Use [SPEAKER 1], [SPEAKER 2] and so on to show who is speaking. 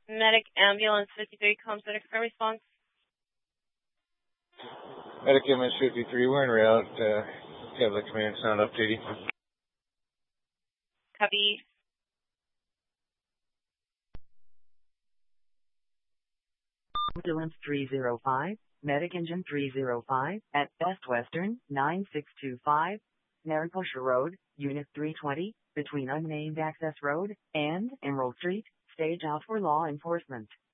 [SPEAKER 1] Medic Ambulance 53 comes in a response.
[SPEAKER 2] Medic MS 53, we're en route. Have the command sound updating.
[SPEAKER 1] Copy.
[SPEAKER 3] Ambulance 305, Medic Engine 305, at Best Western, 9625, Mariposa Road, Unit 320, between Unnamed Access Road and Emerald Street, stage out for law enforcement.